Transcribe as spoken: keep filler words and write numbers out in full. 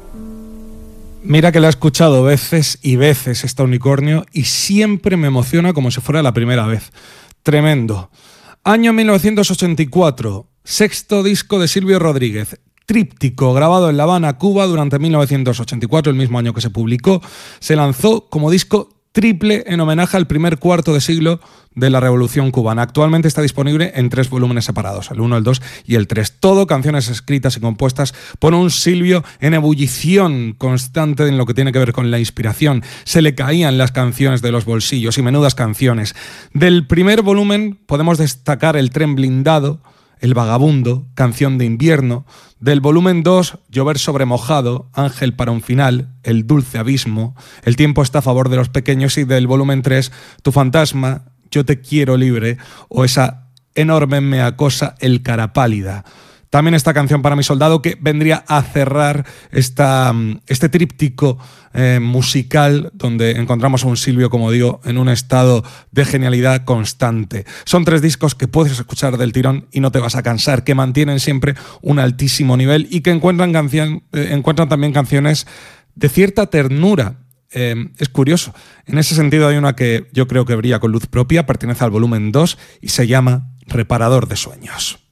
Mira que la he escuchado veces y veces esta Unicornio y siempre me emociona como si fuera la primera vez. Tremendo. Año mil novecientos ochenta y cuatro, sexto disco de Silvio Rodríguez, Tríptico, grabado en La Habana, Cuba, durante mil novecientos ochenta y cuatro, el mismo año que se publicó. Se lanzó como disco triple en homenaje al primer cuarto de siglo de la Revolución Cubana. Actualmente está disponible en tres volúmenes separados, el uno, el dos y el tres. Todo canciones escritas y compuestas por un Silvio en ebullición constante en lo que tiene que ver con la inspiración. Se le caían las canciones de los bolsillos y menudas canciones. Del primer volumen podemos destacar El tren blindado, El vagabundo, Canción de invierno. Del volumen dos, Llover sobre mojado, Ángel para un final, El dulce abismo, El tiempo está a favor de los pequeños. Y del volumen tres, Tu fantasma, Yo te quiero libre, o esa enorme me acosa, El cara pálida. También esta Canción para mi soldado, que vendría a cerrar esta, este tríptico eh, musical donde encontramos a un Silvio, como digo, en un estado de genialidad constante. Son tres discos que puedes escuchar del tirón y no te vas a cansar, que mantienen siempre un altísimo nivel y que encuentran, canción, eh, encuentran también canciones de cierta ternura. Eh, es curioso. En ese sentido hay una que yo creo que brilla con luz propia, pertenece al volumen dos y se llama Reparador de sueños.